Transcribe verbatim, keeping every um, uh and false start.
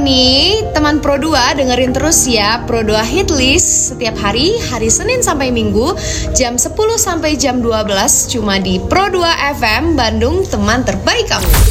nih, teman Pro dua dengerin terus ya Pro dua Hitlist setiap hari, hari Senin sampai Minggu, jam sepuluh sampai jam dua belas, cuma di Pro dua F M Bandung, teman terbaik kamu.